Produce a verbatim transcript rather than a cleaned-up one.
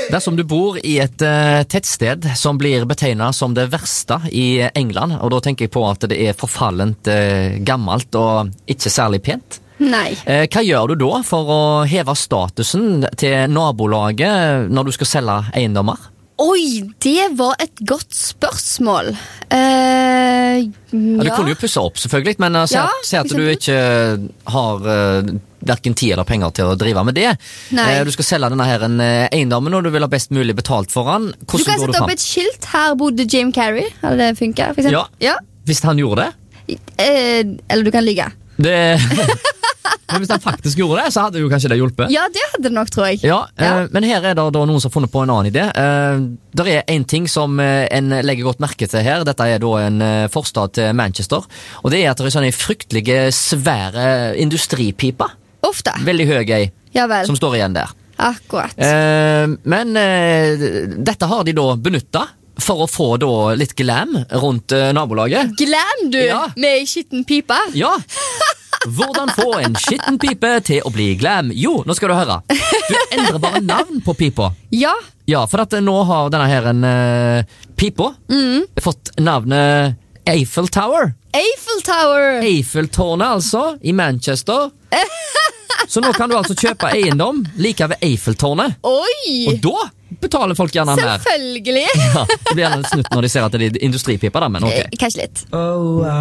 Dersom du bor i et uh, tettsted som blir betegnet som det verste i England, og da tenker jeg på at det er forfallent uh, gammelt og ikke særlig pent. Nei. Uh, hva gjør du da for å heve statusen til nabolaget når du skal selge eiendommer? Oi, det var et godt spørsmål. Uh, ja. Ja, du kunne jo pusse opp selvfølgelig, men uh, se, Ja, se at for du ikke har uh, hverken tid eller penger til å drive med det. Nei. Uh, du skal selge denne her en uh, eiendommen, og du vil ha best mulig betalt for den. Du Hvordan kan går du sette opp fram? et skilt. Her bodde Jim Carrey. Hadde det funket? For eksempel? Ja. Ja. Hvis han gjorde det? Uh, eller du kan ligge. Det... Men hvis han faktisk gjorde det, så hadde jo kanskje det hjulpet. Ja, det hadde det nok, tror jeg. Ja, Ja. eh, men her er det da noen som har funnet på en annen idé. Eh, der er en ting som eh, en legger godt merke til her. Dette er da en eh, forstad til Manchester. Og det er at det er sånne fryktelige, svære industripiper. Ofte. Veldig høy ei, Ja vel. som står igjen der. Akkurat. Eh, men eh, dette har de da benyttet for å få da litt glam rundt eh, nabolaget. Glam du Ja. med ei skitten pipe? Ja. Hvordan få en skitten pipe til å bli glam? Jo, nå skal du høre. Du endrer bare navn på pipa. Ja. Ja, for at nå har denne her en uh, pipa fått navnet Eiffel Tower. Eiffel Tower. Eiffeltårnet altså, i Manchester. Så nå kan du altså kjøpe eiendom like ved Eiffeltårnet. Oi! Og da betaler folk gjerne mer. Selvfølgelig. Ja, det blir gjerne snutt når de ser at det er industripiper da, men ok. Eh, Kanskje litt. Oh,